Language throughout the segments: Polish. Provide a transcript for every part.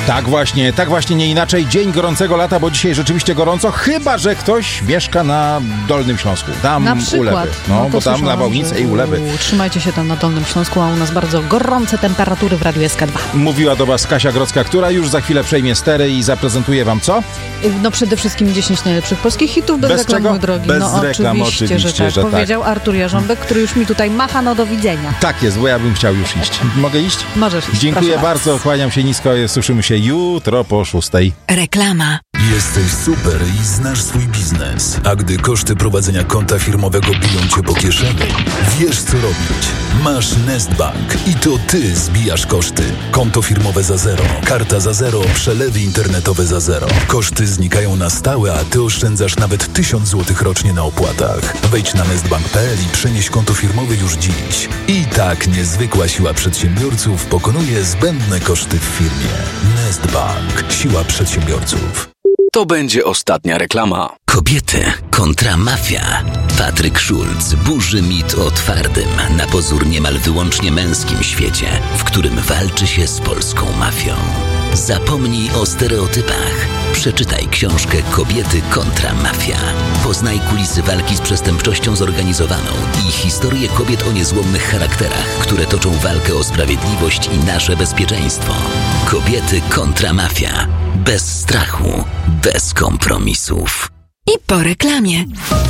Tak właśnie, nie inaczej. Dzień gorącego lata, bo dzisiaj rzeczywiście gorąco, chyba że ktoś mieszka na Dolnym Śląsku. Tam na przykład. ulewy. No bo tam nawałnice i ulewy. Trzymajcie się tam na Dolnym Śląsku, a u nas bardzo gorące temperatury w Radiu SK2. Mówiła do Was Kasia Grodzka, która już za chwilę przejmie stery i zaprezentuje Wam co? No przede wszystkim 10 najlepszych polskich hitów bez reklam, mój drogi. Bez reklam, oczywiście, że tak. Powiedział Artur Jarząbek, który już mi tutaj macha, no do widzenia. Tak jest, bo ja bym chciał już iść. Mogę iść? Możesz iść. Dziękuję bardzo, kłaniam się nisko, słyszymy się jutro po 6. Reklama. Jesteś super i znasz swój biznes. A gdy koszty prowadzenia konta firmowego biją cię po kieszeni, wiesz co robić. Masz Nestbank i to ty zbijasz koszty. Konto firmowe za zero, karta za zero, przelewy internetowe za zero. Koszty znikają na stałe, a ty oszczędzasz nawet 1000 zł rocznie na opłatach. Wejdź na nestbank.pl i przenieś konto firmowe już dziś. I tak niezwykła siła przedsiębiorców pokonuje zbędne koszty w firmie. Nestbank. Siła przedsiębiorców. To będzie ostatnia reklama. Kobiety kontra mafia. Patryk Schulz burzy mit o twardym, na pozór niemal wyłącznie męskim świecie, w którym walczy się z polską mafią. Zapomnij o stereotypach. Przeczytaj książkę Kobiety kontra mafia. Poznaj kulisy walki z przestępczością zorganizowaną i historię kobiet o niezłomnych charakterach, które toczą walkę o sprawiedliwość i nasze bezpieczeństwo. Kobiety kontra mafia. Bez strachu, bez kompromisów. I po reklamie.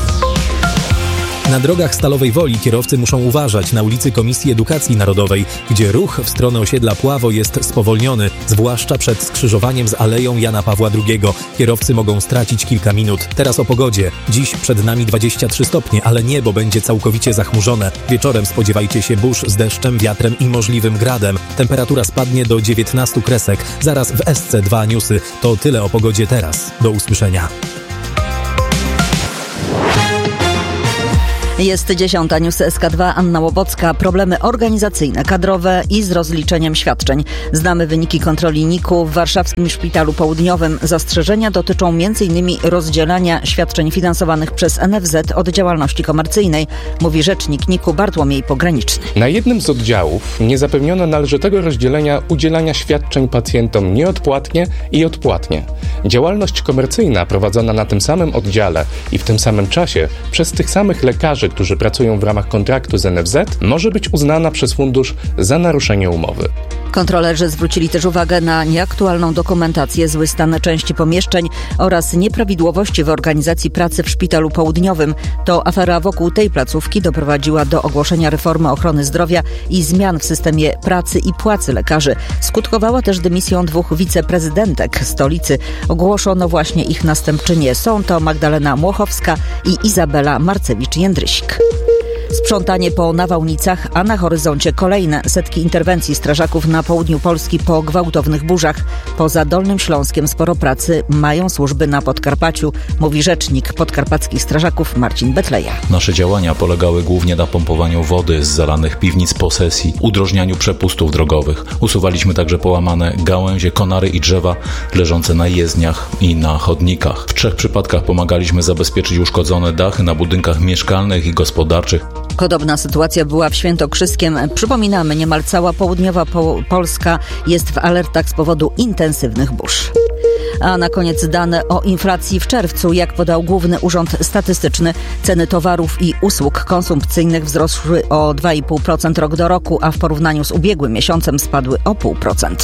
Na drogach Stalowej Woli kierowcy muszą uważać na ulicy Komisji Edukacji Narodowej, gdzie ruch w stronę osiedla Puławo jest spowolniony, zwłaszcza przed skrzyżowaniem z Aleją Jana Pawła II. Kierowcy mogą stracić kilka minut. Teraz o pogodzie. Dziś przed nami 23 stopnie, ale niebo będzie całkowicie zachmurzone. Wieczorem spodziewajcie się burz z deszczem, wiatrem i możliwym gradem. Temperatura spadnie do 19 kresek. Zaraz w SC2 newsy. To tyle o pogodzie teraz. Do usłyszenia. Jest 10. News SK2, Anna Łobocka. Problemy organizacyjne, kadrowe i z rozliczeniem świadczeń. Znamy wyniki kontroli NIK-u w warszawskim Szpitalu Południowym. Zastrzeżenia dotyczą m.in. rozdzielania świadczeń finansowanych przez NFZ od działalności komercyjnej, mówi rzecznik NIK-u Bartłomiej Pograniczny. Na jednym z oddziałów nie zapewniono należytego rozdzielenia udzielania świadczeń pacjentom nieodpłatnie i odpłatnie. Działalność komercyjna prowadzona na tym samym oddziale i w tym samym czasie przez tych samych lekarzy, którzy pracują w ramach kontraktu z NFZ, może być uznana przez fundusz za naruszenie umowy. Kontrolerzy zwrócili też uwagę na nieaktualną dokumentację, zły stan części pomieszczeń oraz nieprawidłowości w organizacji pracy w Szpitalu Południowym. To afera wokół tej placówki doprowadziła do ogłoszenia reformy ochrony zdrowia i zmian w systemie pracy i płacy lekarzy. Skutkowała też dymisją 2 wiceprezydentek stolicy. Ogłoszono właśnie ich następczynie. Są to Magdalena Młochowska i Izabela Marcewicz-Jędrysik. Sprzątanie po nawałnicach, a na horyzoncie kolejne setki interwencji strażaków na południu Polski po gwałtownych burzach. Poza Dolnym Śląskiem sporo pracy mają służby na Podkarpaciu, mówi rzecznik podkarpackich strażaków Marcin Betleja. Nasze działania polegały głównie na pompowaniu wody z zalanych piwnic posesji, udrożnianiu przepustów drogowych. Usuwaliśmy także połamane gałęzie, konary i drzewa leżące na jezdniach i na chodnikach. W 3 przypadkach pomagaliśmy zabezpieczyć uszkodzone dachy na budynkach mieszkalnych i gospodarczych. Podobna sytuacja była w Świętokrzyskiem. Przypominamy, niemal cała południowa Polska jest w alertach z powodu intensywnych burz. A na koniec dane o inflacji w czerwcu. Jak podał Główny Urząd Statystyczny, ceny towarów i usług konsumpcyjnych wzrosły o 2,5% rok do roku, a w porównaniu z ubiegłym miesiącem spadły o 0,5%.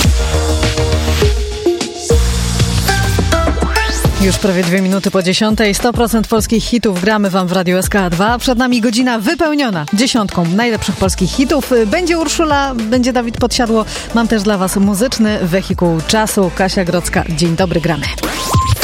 Już prawie 2 minuty po 10. 100% polskich hitów gramy wam w Radiu SK2. Przed nami godzina wypełniona 10 najlepszych polskich hitów. Będzie Urszula, będzie Dawid Podsiadło. Mam też dla was muzyczny wehikuł czasu. Kasia Grodzka. Dzień dobry, gramy.